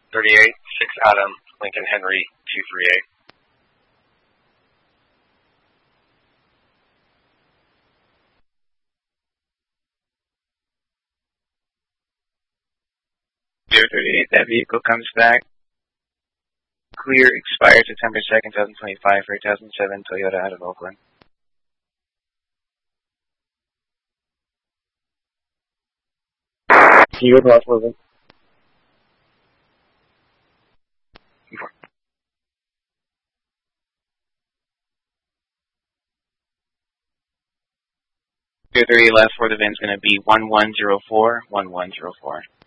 38, 6 Adam, Lincoln Henry, 238. That vehicle comes back. Clear, expired September 2nd, 2025 for a 2007 Toyota out of Oakland. You go last moving. Clear 38, last four of the VIN's going to be 1104, 1104.